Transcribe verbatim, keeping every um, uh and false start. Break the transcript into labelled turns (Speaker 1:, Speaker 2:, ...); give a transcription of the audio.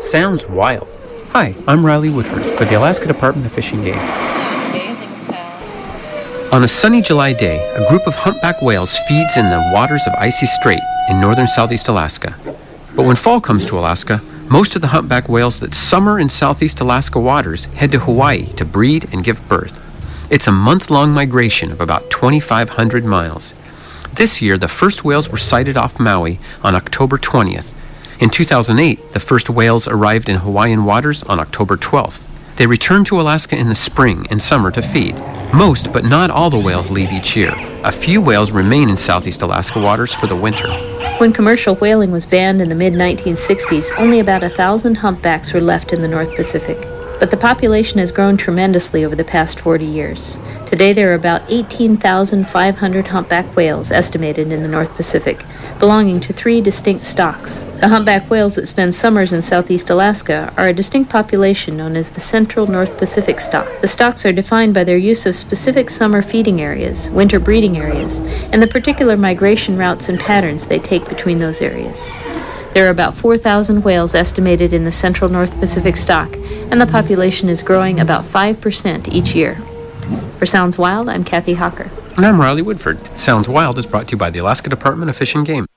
Speaker 1: Sounds wild. Hi, I'm Riley Woodford for the Alaska Department of Fish and Game. On a sunny July day, a group of humpback whales feeds in the waters of Icy Strait in northern southeast Alaska. But when fall comes to Alaska, most of the humpback whales that summer in southeast Alaska waters head to Hawaii to breed and give birth. It's a month-long migration of about twenty-five hundred miles. This year, the first whales were sighted off Maui on October twentieth. In two thousand eight, the first whales arrived in Hawaiian waters on October twelfth. They return to Alaska in the spring and summer to feed. Most, but not all the whales leave each year. A few whales remain in southeast Alaska waters for the winter.
Speaker 2: When commercial whaling was banned in the mid nineteen sixties, only about a thousand humpbacks were left in the North Pacific. But the population has grown tremendously over the past forty years. Today there are about eighteen thousand five hundred humpback whales estimated in the North Pacific, belonging to three distinct stocks. The humpback whales that spend summers in southeast Alaska are a distinct population known as the Central North Pacific stock. The stocks are defined by their use of specific summer feeding areas, winter breeding areas, and the particular migration routes and patterns they take between those areas. There are about four thousand whales estimated in the Central North Pacific stock, and the population is growing about five percent each year. For Sounds Wild, I'm Kathy Hawker.
Speaker 1: And I'm Riley Woodford. Sounds Wild is brought to you by the Alaska Department of Fish and Game.